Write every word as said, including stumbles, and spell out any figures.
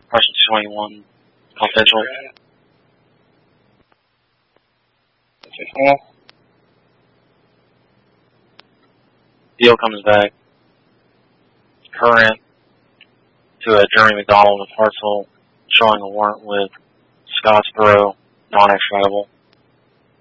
Parcel two twenty-one, confidential. Deal comes back. Current to a Jeremy McDonald of Hartsville showing a warrant with Scottsboro, non-extradable.